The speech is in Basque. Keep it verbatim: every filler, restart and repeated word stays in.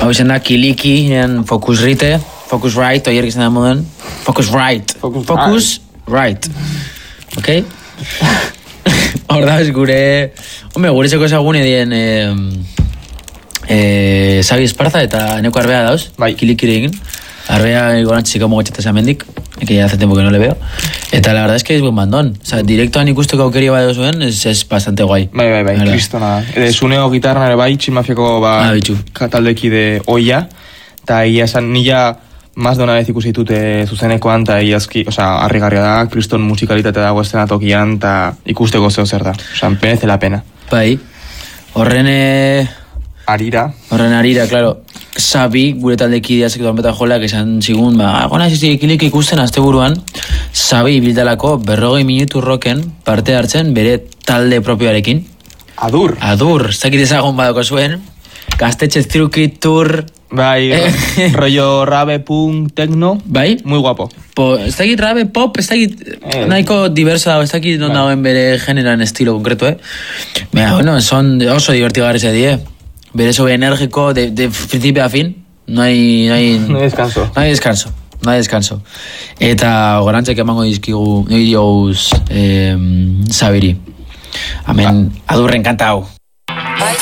Hau izan da Kiliki, Focusrite, Focusrite, oier gizan da moden. Focusrite. Focus, Focus right. Ok? Hor da, gure... Hombre, gure txeko ezagun edien... Eh, eh, Xavi Esparza eta Eneko Arbea dauz. Bai. Kilikire egin. Arbea igual chico mogotxeta esamendik, que ya hace tiempo que no le veo. Eta la verdad es que es buen bandón. O sea, directoan ikusteko aukeria bai zuen, es, es bastante guai. Bai, bai, bai, kristona. Ede, zuneo gitarra nare bai, tximafiako ba, ah, taldekide oia. Eta ia esan, nila más de una vez ikusi ditute zuzenekoan, eta iazki, oza, harrigarria da, kriston musikalitate dago eszenatokian, eta ikusteko zeo zer da. Oza, merece la pena. Bai, horren... Eh... Arira. Horren arira, claro. Xabi, gure taldekidea sektoran beta joleak esan zigun, ba, gona zizik Kilik ikusten azte buruan, Xabi bildalako berrogei minutu roken parte hartzen bere talde propioarekin. Adur. Adur, ez dakit ezagun badako zuen. Gaztetxe Zirukit Tour... Bai, rollo rabe, punk, techno. Bai. Muy guapo. Po, ez dakit rabe, pop, ez dakit eh. nahiko diverso dago, ez dakit non dagoen bere generan estilo konkreto, eh? Baina, bueno, son oso divertigarri ze die. Bere sobre enérgico de, de principio a fin. No hay... No hay, no hay descanso. No hay descanso. No hay descanso. Eta gorantzek emango dizkigu, nire diouz, eh, Zabiri. Amen, ba. Adurren kantau.